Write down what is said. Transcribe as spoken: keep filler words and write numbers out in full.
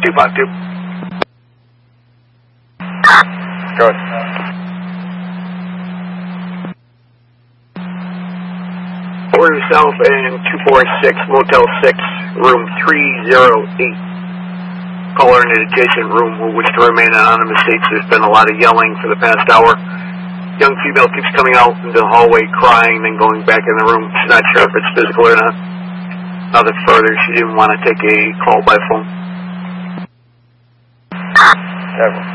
two five two. Go ahead. Order yourself in two four six, Motel six, room three oh eight. Caller in an adjacent room who wish to remain anonymous states there's been a lot of yelling for the past hour. Young female keeps coming out into the hallway crying, then going back in the room. She's not sure if it's physical or not. Nothing further. She didn't want to take a call by phone. Okay.